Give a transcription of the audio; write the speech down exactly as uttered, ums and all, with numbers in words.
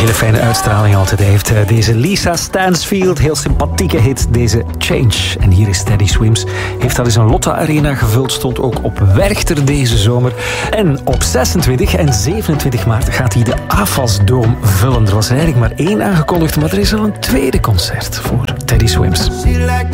hele fijne uitstraling altijd. Hij heeft deze Lisa Stansfield, heel sympathieke hit, deze Change. En hier is Teddy Swims. Heeft al eens een Lotte Arena gevuld, stond ook op Werchter deze zomer. En op zesentwintig en zevenentwintig maart gaat hij de A F A S-doom vullen. Er was er eigenlijk maar één aangekondigd, maar er is al een tweede concert voor Teddy Swims.